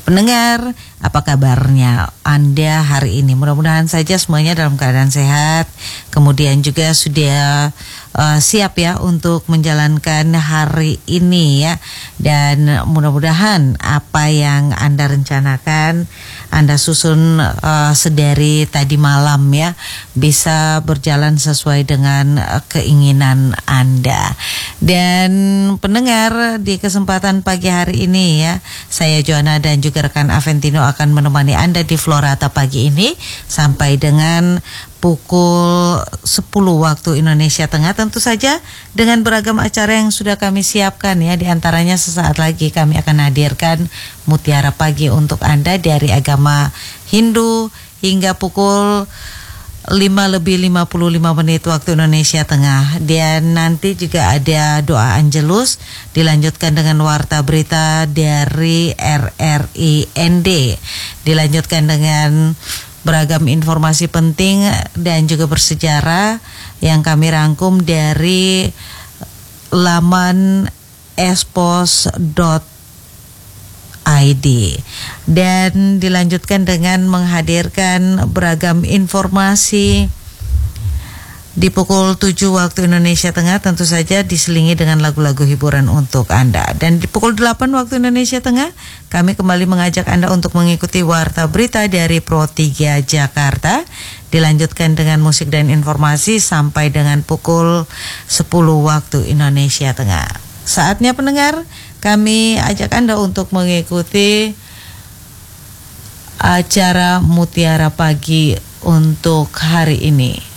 Pendengar, apa kabarnya Anda hari ini? Mudah-mudahan saja semuanya dalam keadaan sehat. Kemudian juga sudah siap ya untuk menjalankan hari ini ya. Dan mudah-mudahan apa yang Anda rencanakan, Anda susun sedari tadi malam ya, bisa berjalan sesuai dengan keinginan Anda. Dan pendengar, di kesempatan pagi hari ini ya, saya Joanna dan juga rekan Aventino akan menemani Anda di Florata pagi ini sampai dengan pukul 10 waktu Indonesia Tengah, tentu saja dengan beragam acara yang sudah kami siapkan ya. Di antaranya sesaat lagi kami akan hadirkan Mutiara Pagi untuk Anda dari agama Hindu hingga pukul 5:55 waktu Indonesia Tengah. Dan nanti juga ada doa Angelus, dilanjutkan dengan warta berita dari RRIND, dilanjutkan dengan beragam informasi penting dan juga bersejarah yang kami rangkum dari laman espos.id, dan dilanjutkan dengan menghadirkan beragam informasi di pukul 7 waktu Indonesia Tengah, tentu saja diselingi dengan lagu-lagu hiburan untuk Anda. Dan di pukul 8 waktu Indonesia Tengah, kami kembali mengajak Anda untuk mengikuti warta berita dari Pro 3 Jakarta, dilanjutkan dengan musik dan informasi sampai dengan pukul 10 waktu Indonesia Tengah. Saatnya pendengar, kami ajak Anda untuk mengikuti acara Mutiara Pagi untuk hari ini.